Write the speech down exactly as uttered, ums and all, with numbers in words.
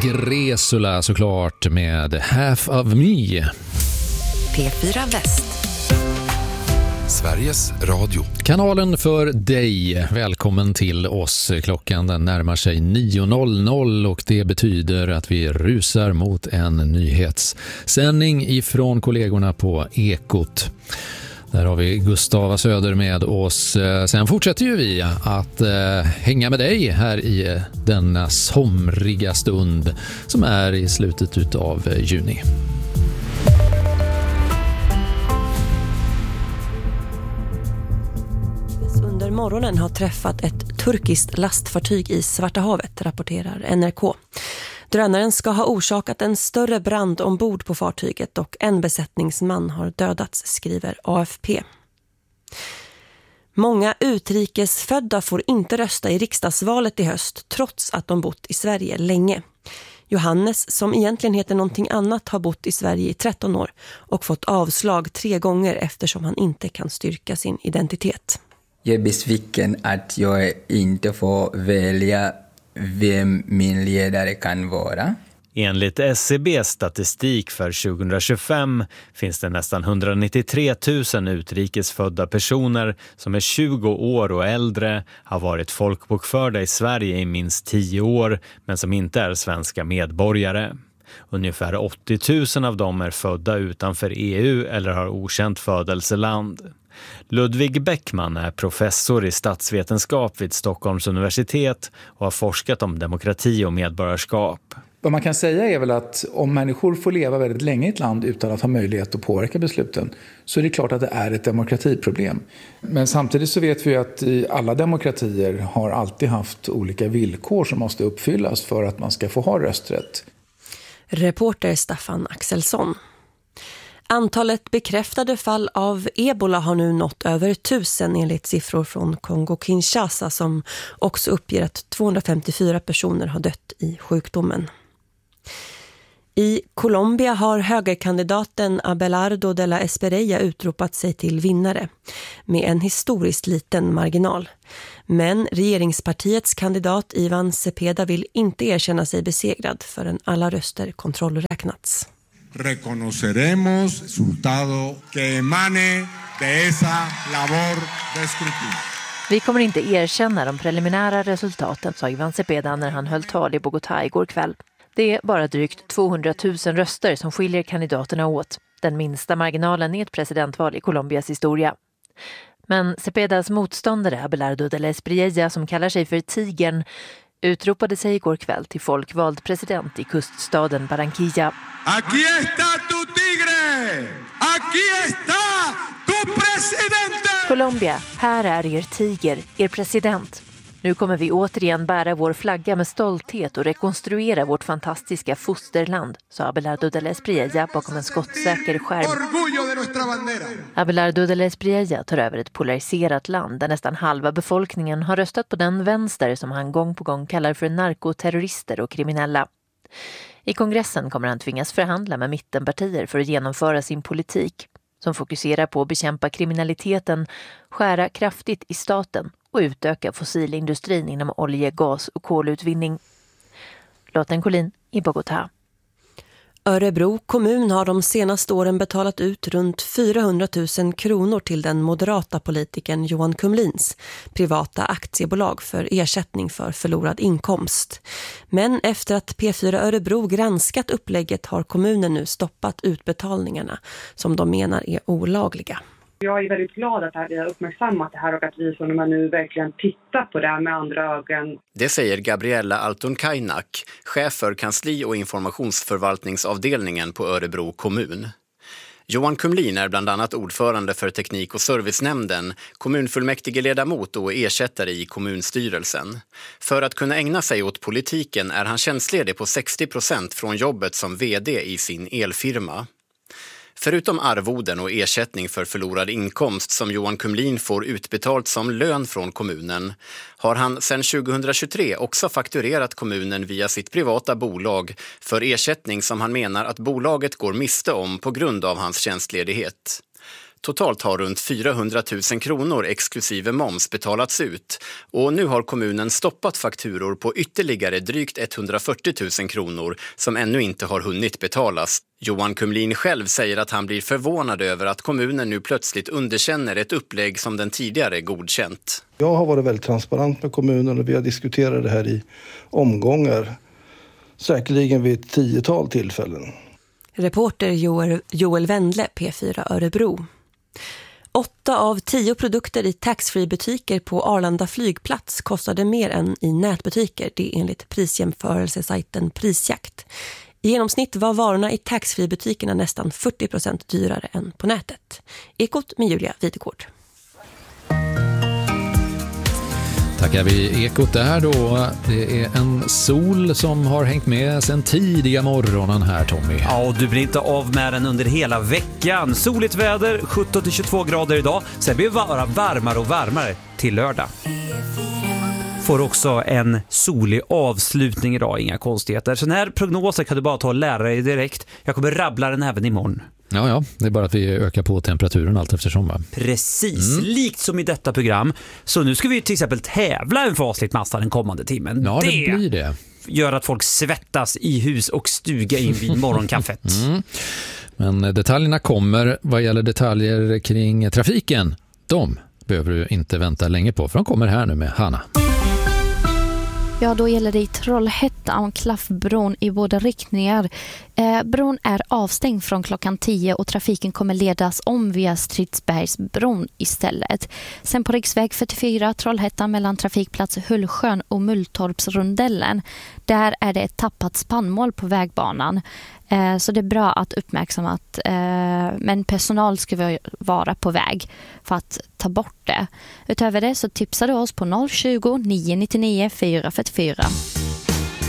Gresula såklart med Half of Me. P fyra Väst. Sveriges Radio. Kanalen för dig. Välkommen till oss. Klockan den närmar sig nio noll noll och det betyder att vi rusar mot en nyhetssändning ifrån kollegorna på Ekot. Där har vi Gustava Söder med oss. Sen fortsätter ju vi att eh, hänga med dig här i denna somriga stund som är i slutet av juni. Under morgonen har träffat ett turkiskt lastfartyg i Svarta havet, rapporterar N R K. Drönaren ska ha orsakat en större brand ombord på fartyget och en besättningsman har dödats, skriver A F P. Många utrikesfödda får inte rösta i riksdagsvalet i höst trots att de bott i Sverige länge. Johannes, som egentligen heter någonting annat, har bott i Sverige i tretton år och fått avslag tre gånger eftersom han inte kan styrka sin identitet. Jag är besviken att jag inte får välja vem min ledare kan vara. Enligt S C B:s statistik för tjugohundratjugofem finns det nästan hundranittiotre tusen utrikesfödda personer som är tjugo år och äldre, har varit folkbokförda i Sverige i minst tio år men som inte är svenska medborgare. Ungefär åttio tusen av dem är födda utanför E U eller har okänt födelseland. Ludvig Bäckman är professor i statsvetenskap vid Stockholms universitet och har forskat om demokrati och medborgarskap. Vad man kan säga är väl att om människor får leva väldigt länge i ett land utan att ha möjlighet att påverka besluten så är det klart att det är ett demokratiproblem. Men samtidigt så vet vi att i alla demokratier har alltid haft olika villkor som måste uppfyllas för att man ska få ha rösträtt. Reporter Staffan Axelsson. Antalet bekräftade fall av ebola har nu nått över tusen enligt siffror från Kongo-Kinshasa som också uppger att tvåhundrafemtiofyra personer har dött i sjukdomen. I Colombia har högerkandidaten Abelardo de la Espriella utropat sig till vinnare med en historiskt liten marginal. Men regeringspartiets kandidat Ivan Cepeda vill inte erkänna sig besegrad förrän alla röster kontrollräknats. Reconoceremos resultado que emane de esa labor de escrutinio. Vi kommer inte erkänna de preliminära resultaten, sa Ivan Cepeda när han höll tal i Bogotá igår kväll. Det är bara drygt tvåhundratusen röster som skiljer kandidaterna åt. Den minsta marginalen i ett presidentval i Colombias historia. Men Cepedas motståndare Abelardo de la Espriella, som kallar sig för Tigern, utropade sig igår kväll till folkvald president i kuststaden Barranquilla. Aquí está tu tigre! Aquí está tu presidente! Colombia, här är er tiger, er president. Nu kommer vi återigen bära vår flagga med stolthet och rekonstruera vårt fantastiska fosterland, sa Abelardo de la Espriella bakom en skottsäker skärm. Abelardo de la Espriella tar över ett polariserat land där nästan halva befolkningen har röstat på den vänster som han gång på gång kallar för narkoterrorister och kriminella. I kongressen kommer han tvingas förhandla med mittenpartier för att genomföra sin politik som fokuserar på att bekämpa kriminaliteten, skära kraftigt i staten och utöka fossilindustrin inom olje-, gas- och kolutvinning. Lotten Collin i Bogotá. Örebro kommun har de senaste åren betalat ut runt fyrahundratusen kronor till den moderata politikern Johan Kumlins privata aktiebolag för ersättning för förlorad inkomst. Men efter att P fyra Örebro granskat upplägget har kommunen nu stoppat utbetalningarna som de menar är olagliga. Jag är väldigt glad att vi har uppmärksammat det här och att vi från och med nu verkligen tittar på det här med andra ögon. Det säger Gabriella Altonkainak, chef för kansli- och informationsförvaltningsavdelningen på Örebro kommun. Johan Kumlin är bland annat ordförande för teknik- och servicenämnden, kommunfullmäktigeledamot och ersättare i kommunstyrelsen. För att kunna ägna sig åt politiken är han tjänstledig på sextio procent från jobbet som vd i sin elfirma. Förutom arvoden och ersättning för förlorad inkomst som Johan Kumlin får utbetalt som lön från kommunen har han sedan tjugohundratjugotre också fakturerat kommunen via sitt privata bolag för ersättning som han menar att bolaget går miste om på grund av hans tjänstledighet. Totalt har runt fyrahundratusen kronor exklusive moms betalats ut och nu har kommunen stoppat fakturor på ytterligare drygt etthundrafyrtiotusen kronor som ännu inte har hunnit betalas. Johan Kumlin själv säger att han blir förvånad över att kommunen nu plötsligt underkänner ett upplägg som den tidigare godkänt. Jag har varit väldigt transparent med kommunen och vi har diskuterat det här i omgångar, säkerligen vid ett tiotal tillfällen. Reporter Joel, Joel Wendle, P fyra Örebro. Åtta av tio produkter i taxfree-butiker på Arlanda flygplats kostade mer än i nätbutiker, det enligt prisjämförelsesajten Prisjakt. I genomsnitt var varorna i taxfree-butikerna nästan fyrtio procent dyrare än på nätet. Ekot med Julia Videgård. Tackar vi Ekot där då. Det är en sol som har hängt med sedan tidiga morgonen här, Tommy. Ja, och du blir inte av med den under hela veckan. Soligt väder, sjutton till tjugotvå grader idag. Sen blir det bara varmare och varmare till lördag. Får också en solig avslutning idag, inga konstigheter. Så den här prognosen kan du bara ta och lära dig direkt. Jag kommer rabbla den även imorgon. Ja, ja, det är bara att vi ökar på temperaturen allt eftersom, va? Precis, Mm. likt som i detta program. Så nu ska vi till exempel tävla en fasligt massa den kommande timmen. Ja, det, det blir det. Gör att folk svettas i hus och stuga in vid morgonkaffet. Mm. Men detaljerna kommer. Vad gäller detaljer kring trafiken, de behöver du inte vänta länge på, för de kommer här nu med Hanna. Ja, då gäller det i Trollhättan, Klaffbron i båda riktningar. Eh, bron är avstängd från klockan tio och trafiken kommer ledas om via Stridsbergsbron istället. Sen på riksväg fyrtiofyra, Trollhättan mellan trafikplats Hullsjön och Mulltorpsrundellen. Där är det ett tappat spannmål på vägbanan. Eh, så det är bra att uppmärksamma att eh, men personal ska vara på väg för att ta bort det. Utöver det så tipsar du oss på noll tjugo, nio nio nio, fyra fyra fyra.